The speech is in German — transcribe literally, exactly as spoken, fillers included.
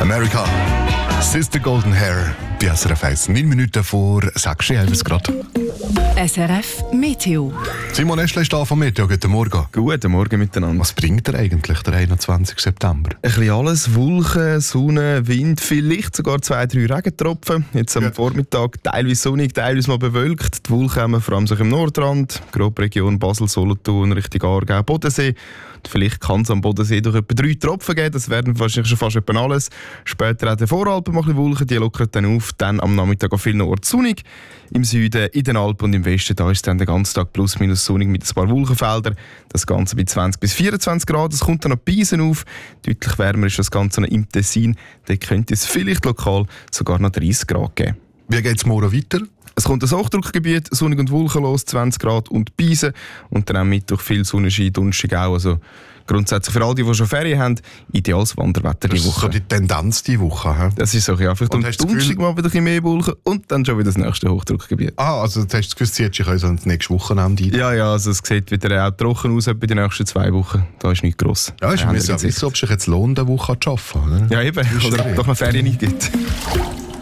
America. Sister Golden Hair. Bei S R F eins. neun Minuten vor sechs Uhr elf Grad. S R F Meteo. Simon Eschle ist da vom Meteo. Guten Morgen. Guten Morgen miteinander. Was bringt er eigentlich, der einundzwanzigsten September? Ein bisschen alles. Wolken, Sonne, Wind, vielleicht sogar zwei, drei Regentropfen. Jetzt am Ja. Vormittag teilweise sonnig, teilweise mal bewölkt. Die Wolken haben vor allem sich im Nordrand, Grobregion Basel, Solothurn, Richtung Aargau, Bodensee. Vielleicht kann es am Bodensee durch etwa drei Tropfen geben. Das wären wahrscheinlich schon fast etwa alles. Später auch den Voralpen mal ein bisschen Wolken, die lockern dann auf. Dann am Nachmittag an vielen Orten sonnig. Im Süden, in den Alpen und im Westen, da ist es dann den ganzen Tag plus minus sonnig mit ein paar Wolkenfeldern. Das Ganze bei zwanzig bis vierundzwanzig Grad. Es kommt dann noch Beisen auf. Deutlich wärmer ist das Ganze noch im Tessin. Da könnte es vielleicht lokal sogar noch dreißig Grad geben. Wie geht es morgen weiter? Es kommt ein Hochdruckgebiet, sonnig und wolkenlos, zwanzig Grad und Beisen. Und dann am Mittwoch viel Sonnenschein, Donnerstag auch. Also grundsätzlich für all die, die schon Ferien haben, ideales Wanderwetter Das die ist Woche. so die Tendenz diese Woche. He? Das ist so, ja. Vielleicht Und am hast du das Donnerstag Gefühl- mal wieder ein bisschen mehr Wolken und dann schon wieder das nächste Hochdruckgebiet. Ah, also du hast das Gefühl, es zieht sich also ins nächste Wochenende ein. Ja, ja, also es sieht wieder auch trocken aus bei den nächsten zwei Wochen. Da ist nichts gross. Ja, ich Äh, muss ja Sicht. wissen, ob es sich jetzt lohnt, eine Woche zu arbeiten. Oder? Ja, eben. Oder ob doch noch Ferien nicht gibt.